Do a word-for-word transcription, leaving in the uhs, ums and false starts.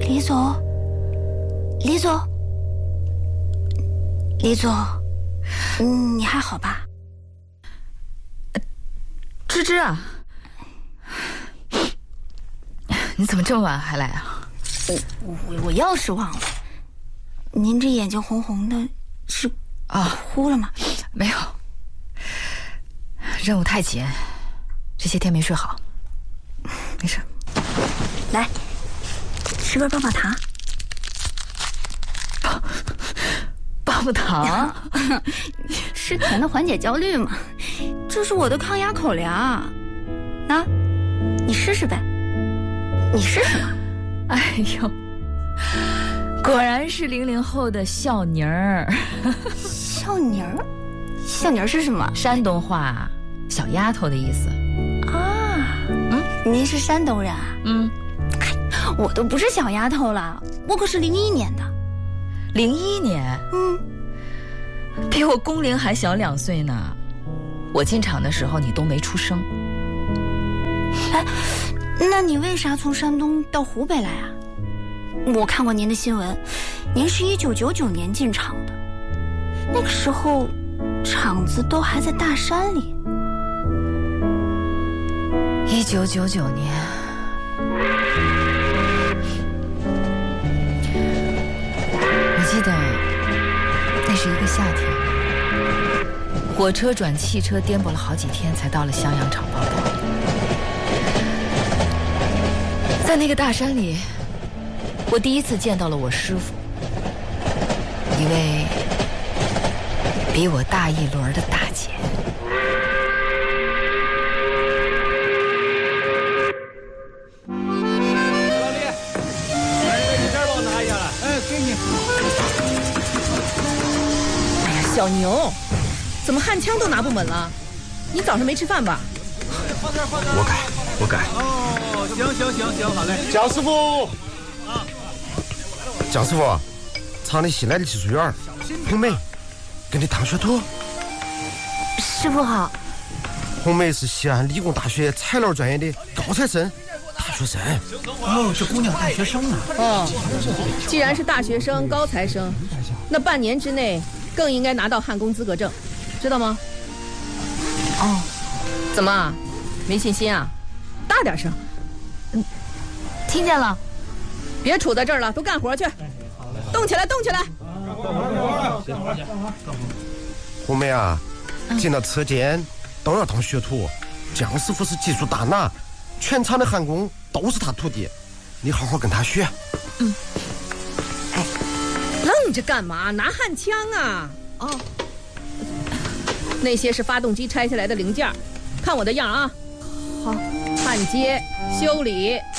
李总，李总，李总，你还好吧？ 芝芝啊，你怎么这么晚还来啊？ 我我我钥匙忘了。您这眼睛红红的，是啊哭了吗？ 没有，任务太紧，这些天没睡好。没事。 来，吃根棒棒糖。 棒棒棒糖， 吃甜的缓解焦虑嘛。这是我的抗压口粮。啊，你试试呗。你试试嘛。 哎呦，果然是零零后的孝妮儿。 孝妮儿，孝妮儿是什么？ 山东话，小丫头的意思。 啊，嗯，您是山东人啊？ 嗯， 我都不是小丫头了，我可是零一年的。 零一年？ 嗯， 比我工龄还小两岁呢。我进厂的时候你都没出生。 哎，那你为啥从山东到湖北来啊？我看过您的新闻，您是一九九九年进厂的，那个时候厂子都还在大山里。 一九九九年，我记得那是一个夏天，火车转汽车颠簸了好几天，才到了襄阳厂报道。在那个大山里，我第一次见到了我师傅，一位比我大一轮的大姐。 老李，把这个雨伞帮我拿一下来。哎，给你。 哎呀，小牛，怎么焊枪都拿不稳了？你早上没吃饭吧？ 我改，我改。哦，行行行行，好嘞。 蒋师傅，啊，蒋师傅，厂里新来的技术员红梅，给你当学徒。 师傅好。 红梅是西安理工大学材料专业的高材生，大学生。 哦，这姑娘大学生啊。 哦，既然是大学生、高材生，那半年之内更应该拿到焊工资格证，知道吗？ 哦， 怎么，没信心啊？大点声。 嗯，听见了。 别杵在这儿了，都干活去。动起来，动起来。 红梅啊，进了车间都要当学徒。蒋师傅是技术大拿，全厂的焊工都是他徒弟，你好好跟他学。 嗯。 哎，愣着干嘛？拿焊枪啊！ 哦， 那些是发动机拆下来的零件，看我的样啊！ 好， 焊接、修理、